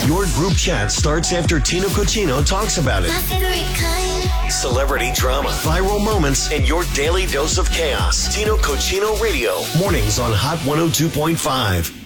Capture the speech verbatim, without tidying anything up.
Your group chat starts after Tino Cochino talks about it. My favorite kind. Celebrity drama, viral moments, and your daily dose of chaos. Tino Cochino Radio. Mornings on Hot one oh two point five.